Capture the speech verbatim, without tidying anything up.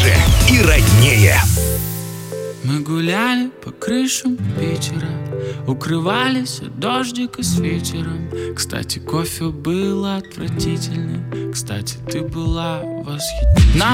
ближе и роднее. Мы гуляли по крышам Питера, укрывались от дождика с вечером. Кстати, кофе был отвратительный. Кстати, ты была восхитительна.